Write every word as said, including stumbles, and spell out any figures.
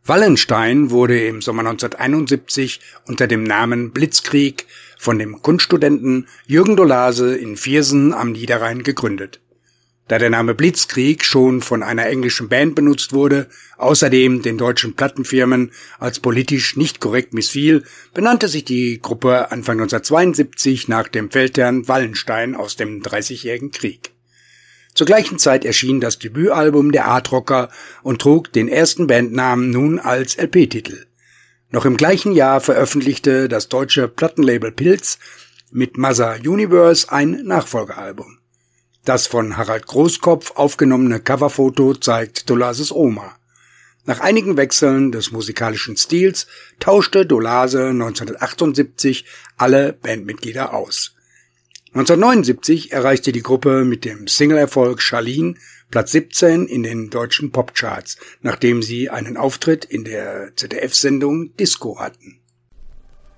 Wallenstein wurde im Sommer neunzehnhunderteinundsiebzig unter dem Namen Blitzkrieg von dem Kunststudenten Jürgen Dolase in Viersen am Niederrhein gegründet. Da der Name Blitzkrieg schon von einer englischen Band benutzt wurde, außerdem den deutschen Plattenfirmen als politisch nicht korrekt missfiel, benannte sich die Gruppe Anfang neunzehnhundertzweiundsiebzig nach dem Feldherrn Wallenstein aus dem Dreißigjährigen Krieg. Zur gleichen Zeit erschien das Debütalbum der Art-Rocker und trug den ersten Bandnamen nun als L P-Titel. Noch im gleichen Jahr veröffentlichte das deutsche Plattenlabel Pilz mit Mother Universe ein Nachfolgealbum. Das von Harald Großkopf aufgenommene Coverfoto zeigt Dolases Oma. Nach einigen Wechseln des musikalischen Stils tauschte Dolase neunzehnhundertachtundsiebzig alle Bandmitglieder aus. neunzehnhundertneunundsiebzig erreichte die Gruppe mit dem Single-Erfolg Charlene Platz siebzehn in den deutschen Popcharts, nachdem sie einen Auftritt in der Z D F-Sendung Disco hatten.